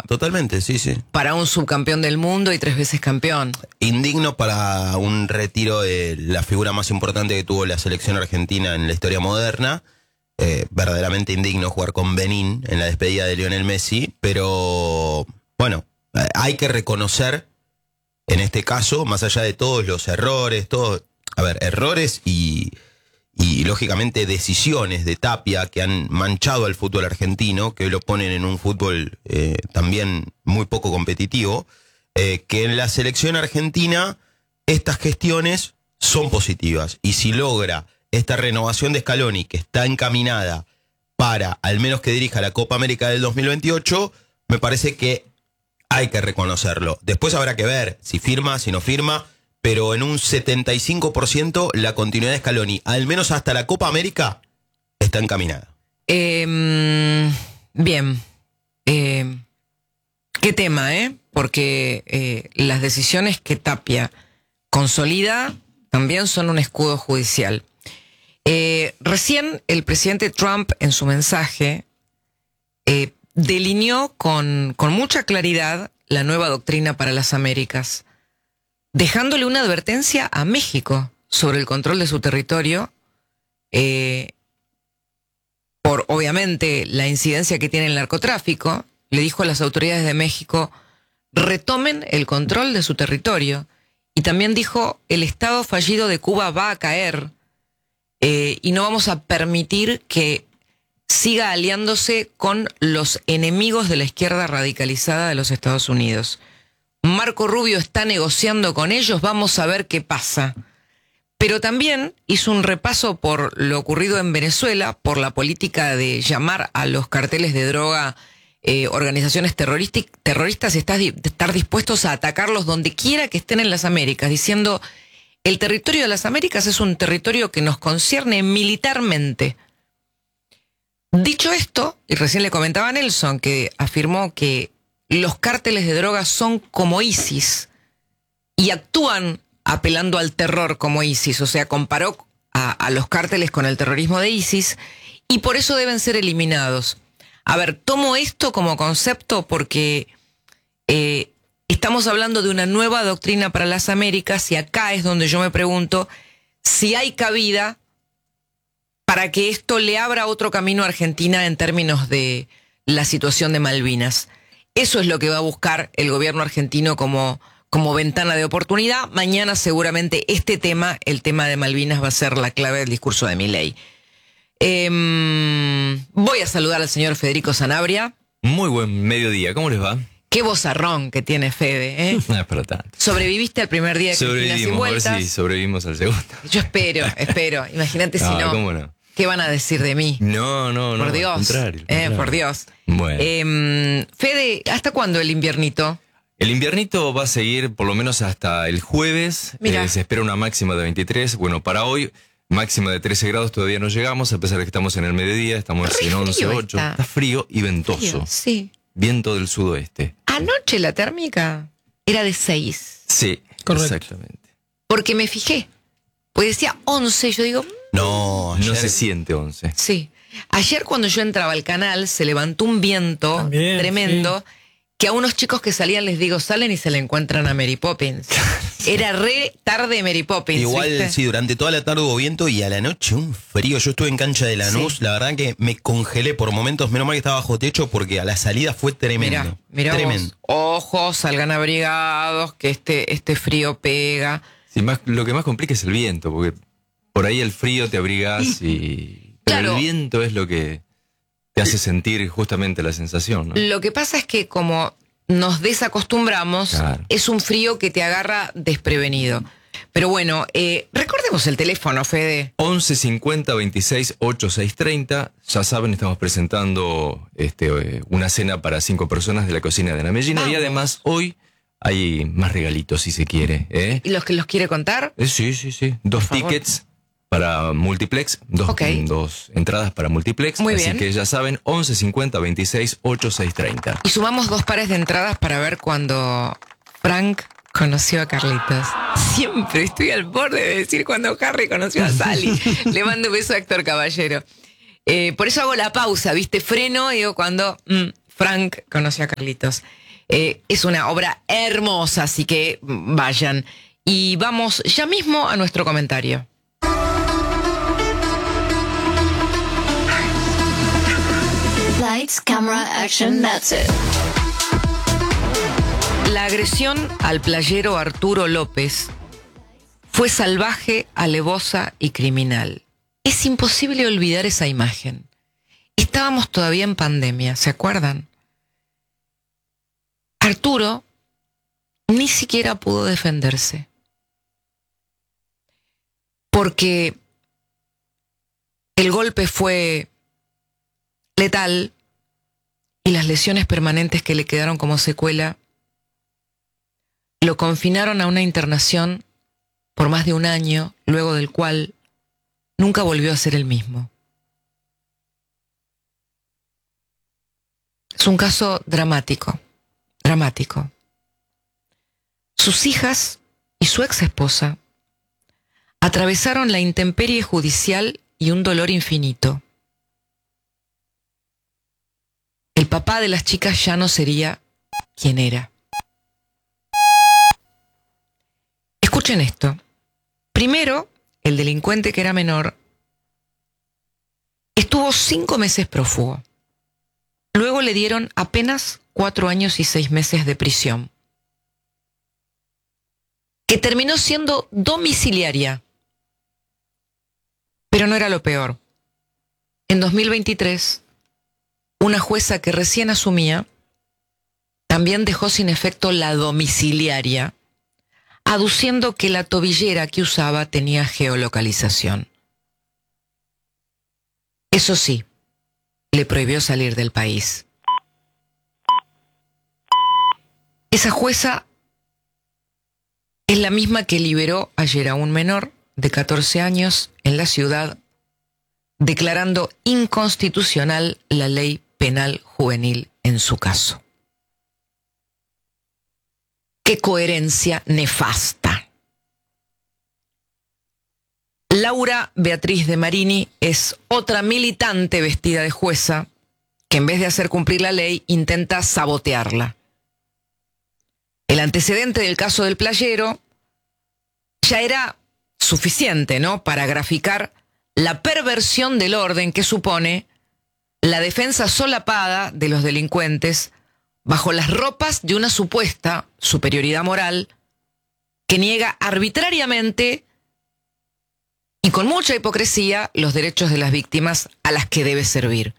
Totalmente, sí. Para un subcampeón del mundo y 3 veces campeón. Indigno para un retiro de la figura más importante que tuvo la selección argentina en la historia moderna. Verdaderamente indigno jugar con Benín en la despedida de Lionel Messi, pero bueno, hay que reconocer en este caso, más allá de todos los errores, errores y lógicamente decisiones de Tapia que han manchado al fútbol argentino, que lo ponen en un fútbol también muy poco competitivo, que en la selección argentina estas gestiones son positivas, y si logra esta renovación de Scaloni, que está encaminada para al menos que dirija la Copa América del 2028, me parece que hay que reconocerlo. Después habrá que ver si firma, si no firma, pero en un 75% la continuidad de Scaloni, al menos hasta la Copa América, está encaminada. Bien. Qué tema, porque las decisiones que Tapia consolida también son un escudo judicial. Recién el presidente Trump en su mensaje delineó con mucha claridad la nueva doctrina para las Américas, dejándole una advertencia a México sobre el control de su territorio, por obviamente la incidencia que tiene el narcotráfico. Le dijo a las autoridades de México: retomen el control de su territorio. Y también dijo: el Estado fallido de Cuba va a caer, y no vamos a permitir que siga aliándose con los enemigos de la izquierda radicalizada de los Estados Unidos. Marco Rubio está negociando con ellos, vamos a ver qué pasa. Pero también hizo un repaso por lo ocurrido en Venezuela, por la política de llamar a los carteles de droga organizaciones terroristas y estar dispuestos a atacarlos donde quiera que estén en las Américas, diciendo: el territorio de las Américas es un territorio que nos concierne militarmente. Dicho esto, y recién le comentaba a Nelson, que afirmó que los cárteles de drogas son como ISIS y actúan apelando al terror como ISIS, o sea, comparó a los cárteles con el terrorismo de ISIS, y por eso deben ser eliminados. A ver, tomo esto como concepto porque estamos hablando de una nueva doctrina para las Américas, y acá es donde yo me pregunto si hay cabida para que esto le abra otro camino a Argentina en términos de la situación de Malvinas. Eso es lo que va a buscar el gobierno argentino como ventana de oportunidad. Mañana seguramente el tema de Malvinas, va a ser la clave del discurso de Milei. Voy a saludar al señor Federico Sanabria. Muy buen mediodía, ¿cómo les va? Qué vozarrón que tiene Fede, ¿eh? No es para tanto. ¿Sobreviviste al primer día de Cristina Sin Vueltas? A ver si sobrevivimos al segundo. Yo espero. Imagínate si no. ¿Cómo no? ¿Qué van a decir de mí? No. Por Dios. Al contrario. Por Dios. Bueno. Fede, ¿hasta cuándo el inviernito? El inviernito va a seguir por lo menos hasta el jueves. Se espera una máxima de 23. Bueno, para hoy, máxima de 13 grados, todavía no llegamos, a pesar de que estamos en el mediodía, estamos en 11, 8. Está frío y ventoso. Frío, sí. Viento del sudoeste. Anoche la térmica era de 6. Sí, correcto. Exactamente. Porque me fijé. Pues decía 11, yo digo... No se siente 11. Sí. Ayer cuando yo entraba al canal se levantó un viento también, tremendo, sí, que a unos chicos que salían les digo, salen y se le encuentran a Mary Poppins. Era re tarde Mary Poppins. Igual, ¿viste? Sí, durante toda la tarde hubo viento y a la noche un frío. Yo estuve en Cancha de Lanús, la verdad que me congelé por momentos, menos mal que estaba bajo techo porque a la salida fue tremendo. Mirá tremendo. Vos, ojos, salgan abrigados, que este frío pega. Sí, lo que más complica es el viento, porque por ahí el frío te abrigas y... Pero claro, el viento es lo que te hace sentir justamente la sensación, ¿no? Lo que pasa es que como nos desacostumbramos, claro, es un frío que te agarra desprevenido. Pero bueno, recordemos el teléfono, Fede. 11 50 26 86 30. Ya saben, estamos presentando una cena para 5 personas de la cocina de Ana Mellina. Vamos. Y además hoy hay más regalitos, si se quiere. ¿Y los que los quiere contar? Sí. 2 tickets para multiplex, dos entradas para multiplex. Muy así bien. Que ya saben, 11 50 26 86 30. Y sumamos 2 pares de entradas para ver cuando Frank conoció a Carlitos. Siempre estoy al borde de decir cuando Harry conoció a Sally. Le mando un beso a Héctor Caballero. Por eso hago la pausa, ¿viste? Freno y digo cuando Frank conoció a Carlitos. Es una obra hermosa, así que vayan. Y vamos ya mismo a nuestro comentario. Lights, camera, action, that's it. La agresión al playero Arturo López fue salvaje, alevosa y criminal. Es imposible olvidar esa imagen. Estábamos todavía en pandemia, ¿se acuerdan? Arturo ni siquiera pudo defenderse. Porque el golpe fue letal y las lesiones permanentes que le quedaron como secuela lo confinaron a una internación por más de un año, luego del cual nunca volvió a ser el mismo. Es un caso dramático, dramático. Sus hijas y su ex esposa atravesaron la intemperie judicial y un dolor infinito. El papá de las chicas ya no sería quien era. Escuchen esto. Primero, el delincuente, que era menor, estuvo 5 meses prófugo. Luego le dieron apenas 4 años y 6 meses de prisión, que terminó siendo domiciliaria. Pero no era lo peor. En 2023, una jueza que recién asumía también dejó sin efecto la domiciliaria, aduciendo que la tobillera que usaba tenía geolocalización. Eso sí, le prohibió salir del país. Esa jueza es la misma que liberó ayer a un menor de 14 años en la ciudad, declarando inconstitucional la ley penal juvenil en su caso. ¡Qué coherencia nefasta! Laura Beatriz de Marini es otra militante vestida de jueza que, en vez de hacer cumplir la ley, intenta sabotearla. El antecedente del caso del playero ya era suficiente, ¿no?, para graficar la perversión del orden que supone la defensa solapada de los delincuentes bajo las ropas de una supuesta superioridad moral que niega arbitrariamente y con mucha hipocresía los derechos de las víctimas a las que debe servir.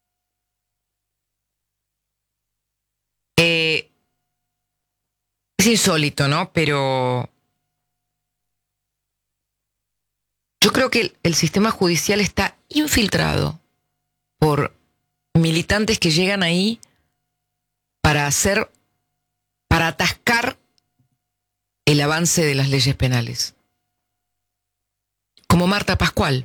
Es insólito, ¿no? Pero yo creo que el sistema judicial está infiltrado por militantes que llegan ahí para atascar el avance de las leyes penales. Como Marta Pascual.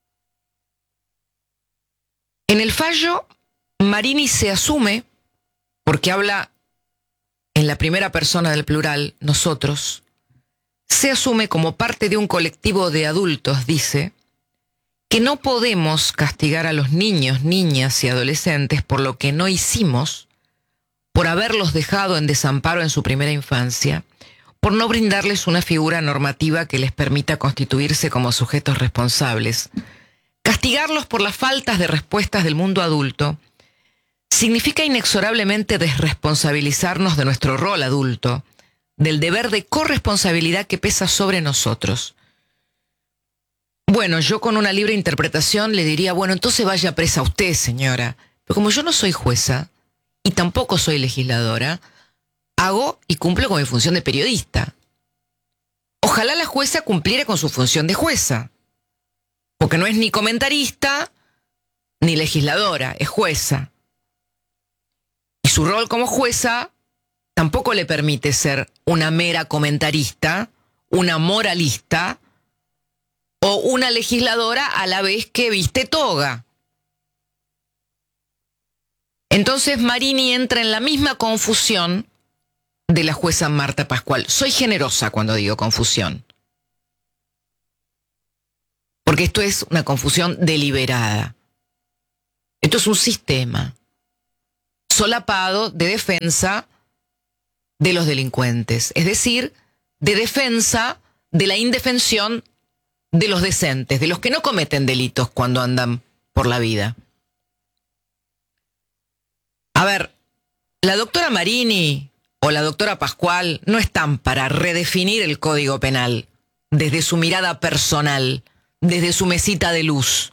En el fallo, Marini se asume, porque habla en la primera persona del plural, nosotros, se asume como parte de un colectivo de adultos, dice, que no podemos castigar a los niños, niñas y adolescentes por lo que no hicimos, por haberlos dejado en desamparo en su primera infancia, por no brindarles una figura normativa que les permita constituirse como sujetos responsables. Castigarlos por las faltas de respuestas del mundo adulto significa inexorablemente desresponsabilizarnos de nuestro rol adulto, del deber de corresponsabilidad que pesa sobre nosotros. Bueno, yo con una libre interpretación le diría, bueno, entonces vaya presa usted, señora. Pero como yo no soy jueza y tampoco soy legisladora, hago y cumplo con mi función de periodista. Ojalá la jueza cumpliera con su función de jueza, porque no es ni comentarista ni legisladora, es jueza. Y su rol como jueza tampoco le permite ser una mera comentarista, una moralista o una legisladora a la vez que viste toga. Entonces Marini entra en la misma confusión de la jueza Marta Pascual. Soy generosa cuando digo confusión, porque esto es una confusión deliberada. Esto es un sistema. solapado de defensa de los delincuentes, es decir, de defensa de la indefensión de los decentes, de los que no cometen delitos cuando andan por la vida. A ver, la doctora Marini o la doctora Pascual no están para redefinir el Código Penal desde su mirada personal, desde su mesita de luz.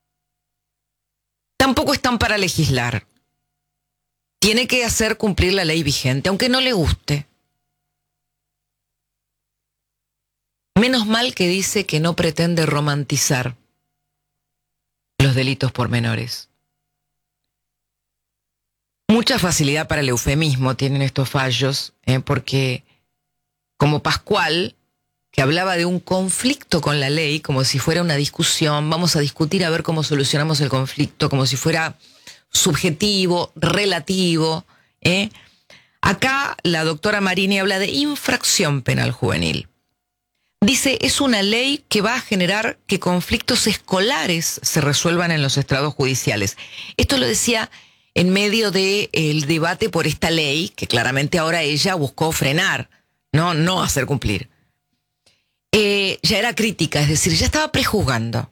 Tampoco están para legislar. Tiene que hacer cumplir la ley vigente, aunque no le guste. Menos mal que dice que no pretende romantizar los delitos por menores. Mucha facilidad para el eufemismo tienen estos fallos, porque como Pascual, que hablaba de un conflicto con la ley, como si fuera una discusión, vamos a discutir a ver cómo solucionamos el conflicto, como si fuera subjetivo, relativo. Acá la doctora Marini habla de infracción penal juvenil. Dice, es una ley que va a generar que conflictos escolares se resuelvan en los estrados judiciales. Esto lo decía en medio del debate por esta ley, que claramente ahora ella buscó frenar, no hacer cumplir. Ya era crítica, es decir, ya estaba prejuzgando.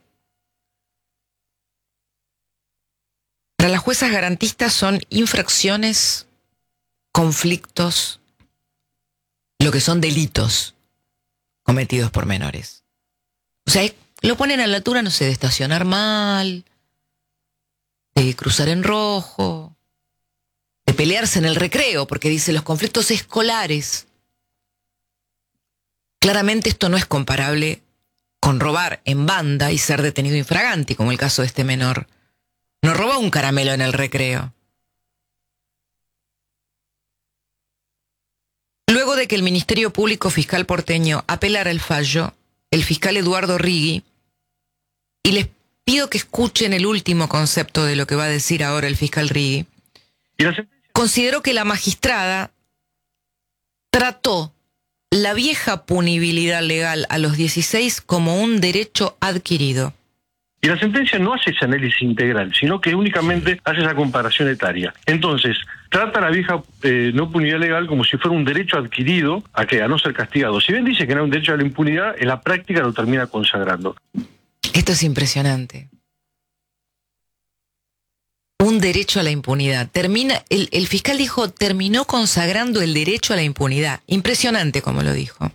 Para las juezas garantistas son infracciones, conflictos, lo que son delitos cometidos por menores. O sea, lo ponen a la altura, no sé, de estacionar mal, de cruzar en rojo, de pelearse en el recreo, porque dice los conflictos escolares. Claramente esto no es comparable con robar en banda y ser detenido infraganti, como el caso de este menor. No robó un caramelo en el recreo. Luego de que el Ministerio Público Fiscal porteño apelara el fallo, el fiscal Eduardo Rigui, y les pido que escuchen el último concepto de lo que va a decir ahora el fiscal Rigui, consideró que la magistrada trató la vieja punibilidad legal a los 16 como un derecho adquirido. Y la sentencia no hace ese análisis integral, sino que únicamente hace esa comparación etaria. Entonces, trata la vieja no punidad legal como si fuera un derecho adquirido a no ser castigado. Si bien dice que no es un derecho a la impunidad, en la práctica lo termina consagrando. Esto es impresionante. Un derecho a la impunidad. El fiscal dijo, terminó consagrando el derecho a la impunidad. Impresionante como lo dijo.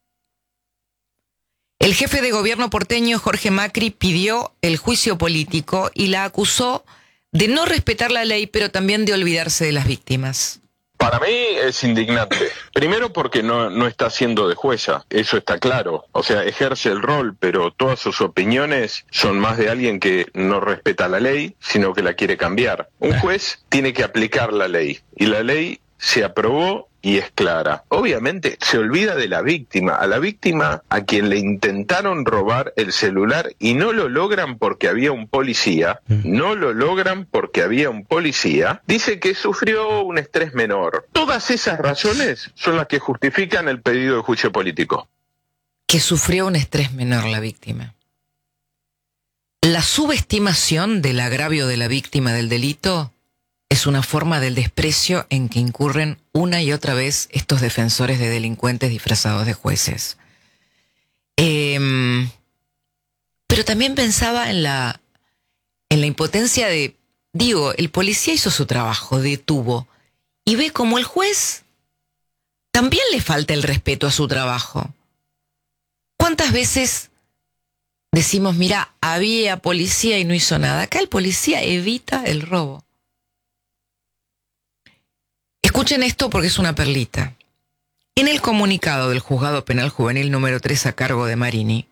El jefe de gobierno porteño, Jorge Macri, pidió el juicio político y la acusó de no respetar la ley, pero también de olvidarse de las víctimas. Para mí es indignante. Primero porque no está haciendo de jueza, eso está claro. O sea, ejerce el rol, pero todas sus opiniones son más de alguien que no respeta la ley, sino que la quiere cambiar. Un juez tiene que aplicar la ley, y la ley se aprobó y es clara. Obviamente se olvida de la víctima, a la víctima a quien le intentaron robar el celular y no lo logran porque había un policía, dice que sufrió un estrés menor. Todas esas razones son las que justifican el pedido de juicio político. Que sufrió un estrés menor la víctima. La subestimación del agravio de la víctima del delito es una forma del desprecio en que incurren una y otra vez estos defensores de delincuentes disfrazados de jueces. Pero también pensaba en la impotencia de, el policía hizo su trabajo, detuvo, y ve como el juez también le falta el respeto a su trabajo. ¿Cuántas veces decimos, mira, había policía y no hizo nada? Acá el policía evita el robo. Escuchen esto porque es una perlita. En el comunicado del Juzgado Penal Juvenil número 3 a cargo de Marini,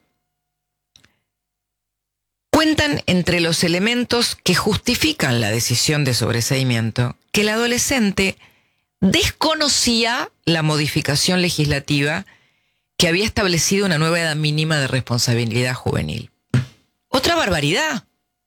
cuentan entre los elementos que justifican la decisión de sobreseimiento que el adolescente desconocía la modificación legislativa que había establecido una nueva edad mínima de responsabilidad juvenil. Otra barbaridad.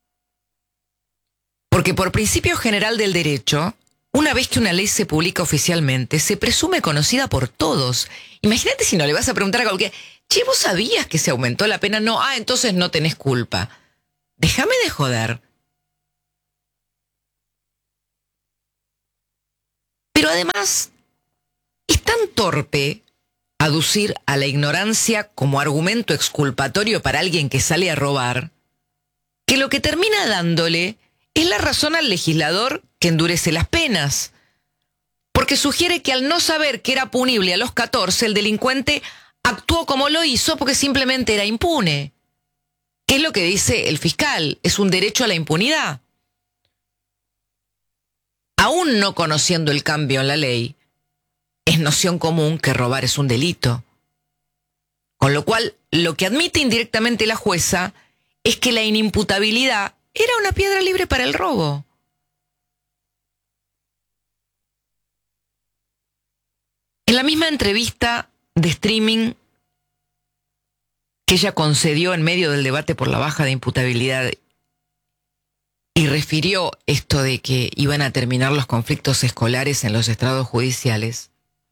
Porque por principio general del derecho, una vez que una ley se publica oficialmente, se presume conocida por todos. Imagínate si no le vas a preguntar a cualquiera, che, ¿vos sabías que se aumentó la pena? No, entonces no tenés culpa. Déjame de joder. Pero además, es tan torpe aducir a la ignorancia como argumento exculpatorio para alguien que sale a robar, que lo que termina dándole es la razón al legislador que endurece las penas, porque sugiere que al no saber que era punible a los 14, el delincuente actuó como lo hizo porque simplemente era impune. ¿Qué es lo que dice el fiscal? Es un derecho a la impunidad. Aún no conociendo el cambio en la ley, es noción común que robar es un delito. Con lo cual, lo que admite indirectamente la jueza es que la inimputabilidad era una piedra libre para el robo. En la misma entrevista de streaming que ella concedió en medio del debate por la baja de imputabilidad y refirió esto de que iban a terminar los conflictos escolares en los estrados judiciales,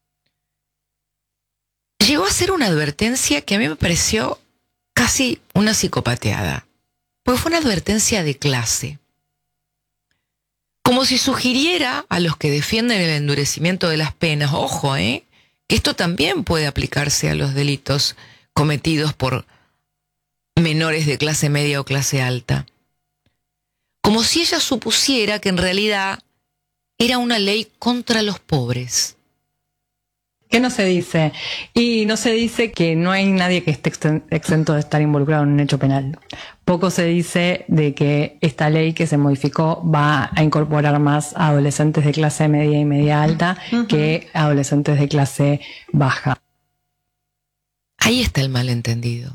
llegó a hacer una advertencia que a mí me pareció casi una psicopateada, porque fue una advertencia de clase. Como si sugiriera a los que defienden el endurecimiento de las penas, ojo, que esto también puede aplicarse a los delitos cometidos por menores de clase media o clase alta. Como si ella supusiera que en realidad era una ley contra los pobres. ¿Qué no se dice? Y no se dice que no hay nadie que esté exento de estar involucrado en un hecho penal. Poco se dice de que esta ley que se modificó va a incorporar más a adolescentes de clase media y media alta que a adolescentes de clase baja. Ahí está el malentendido.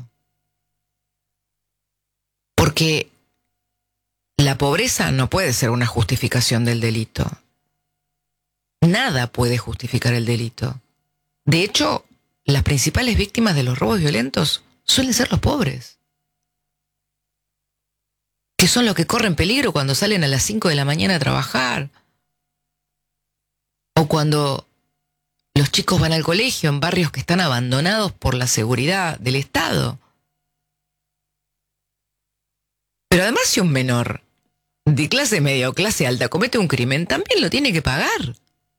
Porque la pobreza no puede ser una justificación del delito. Nada puede justificar el delito. De hecho, las principales víctimas de los robos violentos suelen ser los pobres, que son los que corren peligro cuando salen a las 5 de la mañana a trabajar, o cuando los chicos van al colegio en barrios que están abandonados por la seguridad del Estado. Pero además, si un menor de clase media o clase alta comete un crimen, también lo tiene que pagar.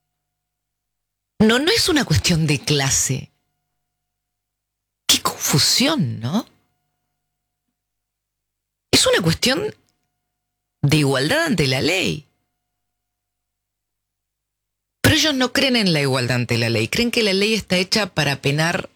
No es una cuestión de clase. Qué confusión, ¿no? Es una cuestión de igualdad ante la ley. Pero ellos no creen en la igualdad ante la ley. Creen que la ley está hecha para penar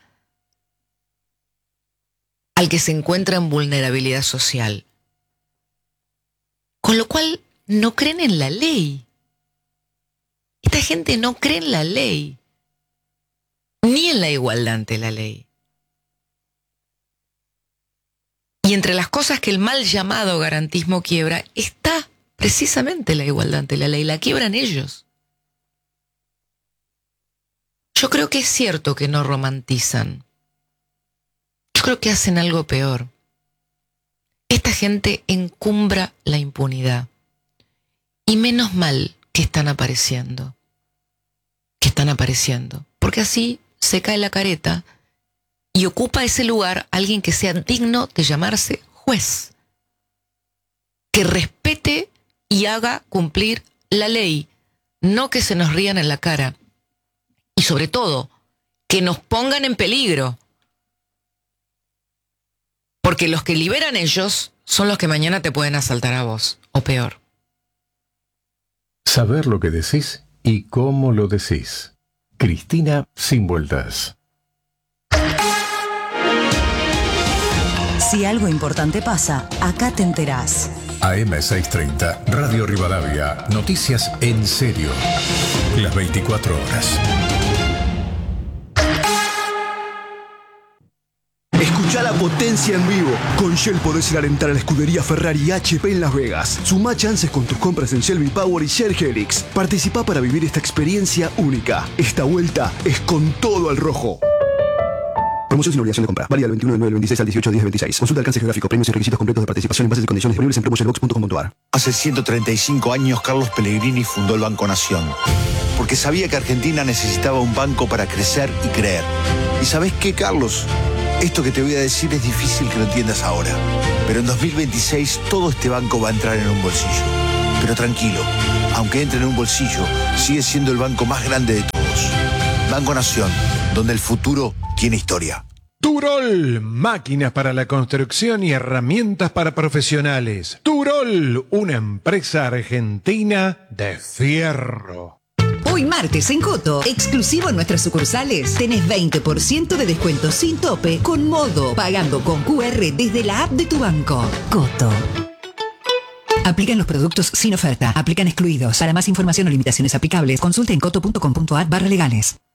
al que se encuentra en vulnerabilidad social. Con lo cual, no creen en la ley. Esta gente no cree en la ley, ni en la igualdad ante la ley. Y entre las cosas que el mal llamado garantismo quiebra, está precisamente la igualdad ante la ley. La quiebran ellos. Yo creo que es cierto que no romantizan. Yo creo que hacen algo peor. Esta gente encumbra la impunidad. Y menos mal que están apareciendo. Porque así se cae la careta y ocupa ese lugar alguien que sea digno de llamarse juez. Que respete y haga cumplir la ley. No que se nos rían en la cara. Y sobre todo, que nos pongan en peligro. Porque los que liberan ellos son los que mañana te pueden asaltar a vos, o peor. Saber lo que decís y cómo lo decís. Cristina Sin Vueltas. Si algo importante pasa, acá te enterás. AM630, Radio Rivadavia, noticias en serio. Las 24 horas. Escuchá la potencia en vivo. Con Shell podés ir a alentar a la escudería Ferrari y HP en Las Vegas. Sumá chances con tus compras en Shell V-Power y Shell Helix. Participá para vivir esta experiencia única. Esta vuelta es con todo al rojo. Promoción sin obligación de compra. Válida del 21/9/26 al 18/10/26. Consulta alcance geográfico, premios y requisitos completos de participación en bases y condiciones disponibles en promotionbox.com.ar. Hace 135 años Carlos Pellegrini fundó el Banco Nación. Porque sabía que Argentina necesitaba un banco para crecer y creer. ¿Y sabés qué, Carlos? Esto que te voy a decir es difícil que lo entiendas ahora. Pero en 2026 todo este banco va a entrar en un bolsillo. Pero tranquilo, aunque entre en un bolsillo, sigue siendo el banco más grande de todos. Banco Nación, donde el futuro tiene historia. Turol, máquinas para la construcción y herramientas para profesionales. Turol, una empresa argentina de fierro. Hoy martes en Coto, exclusivo en nuestras sucursales, tenés 20% de descuento sin tope con Modo, pagando con QR desde la app de tu banco. Coto. Aplican los productos sin oferta. Aplican excluidos. Para más información o limitaciones aplicables, consulte en coto.com.ar/legales.